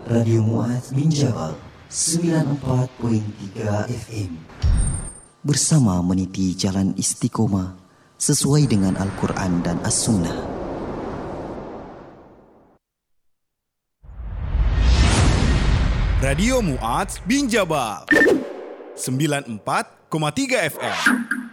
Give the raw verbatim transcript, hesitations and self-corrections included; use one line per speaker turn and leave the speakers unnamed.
Radio Muaz bin Jabal sembilan puluh empat perpuluhan tiga F M. Bersama meniti jalan istiqomah sesuai dengan Al-Quran dan As-Sunnah.
Radio Muaz bin Jabal sembilan puluh empat perpuluhan tiga F M.